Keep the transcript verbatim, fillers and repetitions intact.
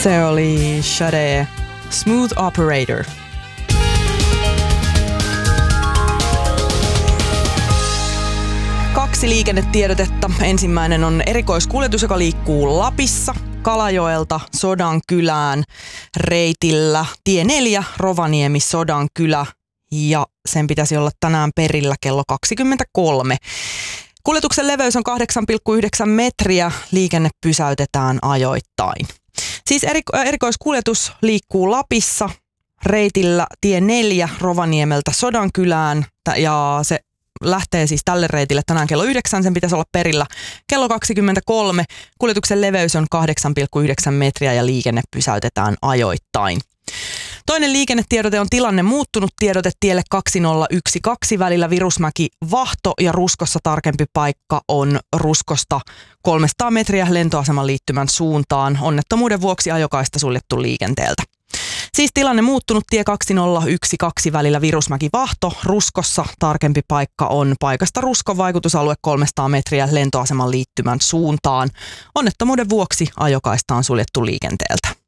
Se oli Sade, Smooth Operator. Kaksi liikennetiedotetta. Ensimmäinen on erikoiskuljetus, joka liikkuu Lapissa Kalajoelta Sodankylään reitillä tie neljä Rovaniemi Sodankylä, ja sen pitäisi olla tänään perillä kello kaksikymmentäkolme. Kuljetuksen leveys on kahdeksan pilkku yhdeksän metriä. Liikenne pysäytetään ajoittain. Siis eriko- erikoiskuljetus liikkuu Lapissa reitillä tie neljä Rovaniemeltä Sodankylään, ja se lähtee siis tälle reitille tänään kello yhdeksän. Sen pitäisi olla perillä kello kaksikymmentäkolme. Kuljetuksen leveys on kahdeksan pilkku yhdeksän metriä ja liikenne pysäytetään ajoittain. Toinen liikennetiedote on tilanne muuttunut tiedote tielle kaksituhattayksitoista välillä Virusmäki Vahto, ja Ruskossa tarkempi paikka on Ruskosta kolmesataa metriä lentoaseman liittymän suuntaan. Onnettomuuden vuoksi ajokaista suljettu liikenteeltä. Siis tilanne muuttunut tie kaksituhattayksitoista välillä Virusmäki Vahto. Ruskossa tarkempi paikka on paikasta Ruskon vaikutusalue kolmesataa metriä lentoaseman liittymän suuntaan. Onnettomuuden vuoksi ajokaista on suljettu liikenteeltä.